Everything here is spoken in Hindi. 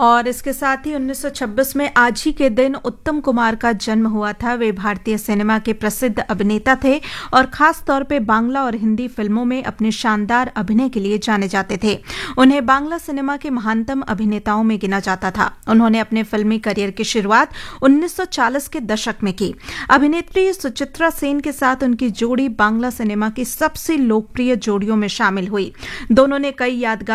और इसके साथ ही 1926 में आज ही के दिन उत्तम कुमार का जन्म हुआ था। वे भारतीय सिनेमा के प्रसिद्ध अभिनेता थे और खास तौर पे बांग्ला और हिंदी फिल्मों में अपने शानदार अभिनय के लिए जाने जाते थे। उन्हें बांग्ला सिनेमा के महानतम अभिनेताओं में गिना जाता था। उन्होंने अपने फिल्मी करियर की शुरुआत 1940 के दशक में की। अभिनेत्री सुचित्रा सेन के साथ उनकी जोड़ी बांग्ला सिनेमा की सबसे लोकप्रिय जोड़ियों में शामिल हुई। दोनों ने कई यादगार